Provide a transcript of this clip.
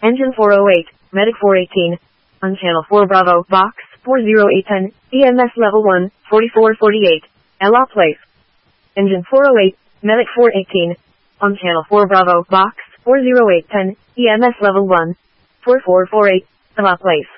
Engine 408, Medic 418. On channel 4 Bravo, box 40810, EMS level 1, 4448, Ella Place. Engine 408, Medic 418. On channel 4 Bravo, box 40810, EMS level 1, 4448, Ella Place.